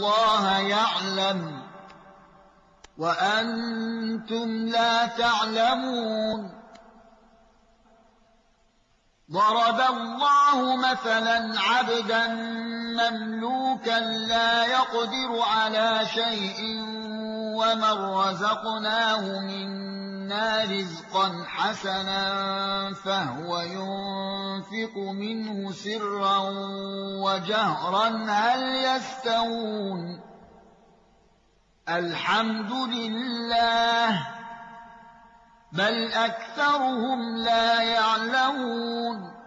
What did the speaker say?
الله يعلم وأنتم لا تعلمون. ضرب الله مثلا عبدا مملوكا لا يقدر على شيء ومن رزقناه منا رزقا حسنا فهو ينفق منه سرا وجهرا هل يستوون؟ الحمد لله بل أكثرهم لا يعلمون.